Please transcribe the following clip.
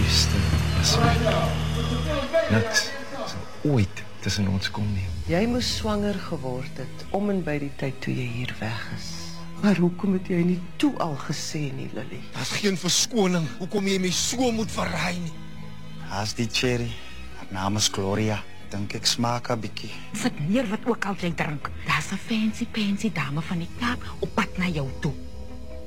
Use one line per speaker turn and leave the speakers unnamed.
liefste is my. Niks sal ooit tussen ons kom nie.
Jy moes swanger geword het, om en by die tyd toe jy hier weg is. Maar hoekom het jy nie toe al gesê nie, Lily?
Daar's geen verskoning. Hoekom jy my so moet verraai nie?
Haas die cherry. Haar naam is Gloria. Dink ek smaak 'n bietjie.
Sit neer wat ook al jy drink. Daar's 'n fancy dame van die Kaap op pad na jou toe.